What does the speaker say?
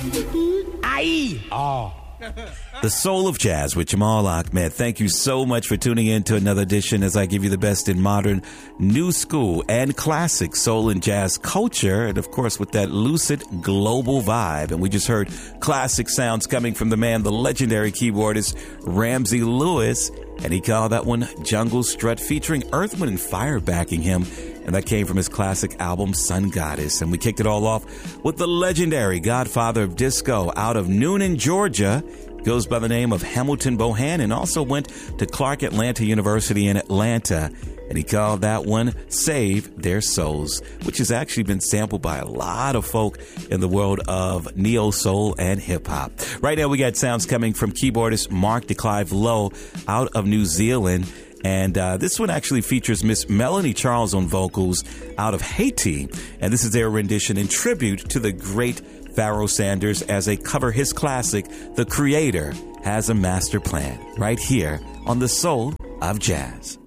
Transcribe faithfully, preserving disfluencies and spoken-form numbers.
Aye. Oh. The Soul of Jazz with Jamal Ahmed. Thank you so much for tuning in to another edition as I give you the best in modern, new school, and classic soul and jazz culture. And of course, with that lucid global vibe. And we just heard classic sounds coming from the man, the legendary keyboardist Ramsey Lewis. And he called that one Jungle Strut, featuring Earth, Wind and Fire backing him. And that came from his classic album, Sun Goddess. And we kicked it all off with the legendary godfather of disco out of Noonan, Georgia. Goes by the name of Hamilton Bohannon, and also went to Clark Atlanta University in Atlanta. And he called that one Save Their Souls, which has actually been sampled by a lot of folk in the world of neo-soul and hip-hop. Right now we got sounds coming from keyboardist Mark de Clive Lowe out of New Zealand. And uh, this one actually features Miss Melanie Charles on vocals out of Haiti. And this is their rendition in tribute to the great Pharoah Sanders as they cover his classic, The Creator Has a Master Plan, right here on The Soul of Jazz.